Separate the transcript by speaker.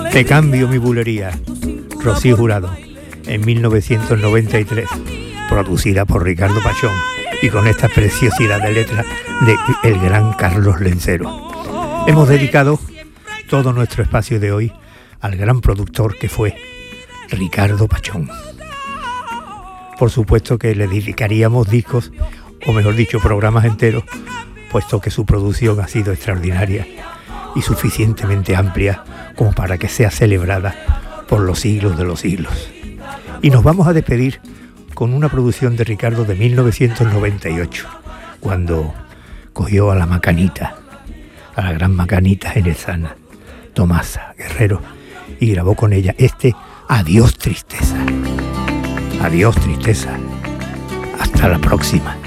Speaker 1: Te cambio mi bulería, Rocío Jurado, en 1993, producida por Ricardo Pachón y con esta preciosidad de letra de el gran Carlos Lencero. Hemos dedicado todo nuestro espacio de hoy al gran productor que fue Ricardo Pachón. Por supuesto que le dedicaríamos discos, o mejor dicho, programas enteros, puesto que su producción ha sido extraordinaria y suficientemente amplia como para que sea celebrada por los siglos de los siglos. Y nos vamos a despedir con una producción de Ricardo de 1998, cuando cogió a la Macanita, a la gran Macanita jerezana, Tomasa Guerrero, y grabó con ella este Adiós Tristeza. Adiós Tristeza. Hasta la próxima.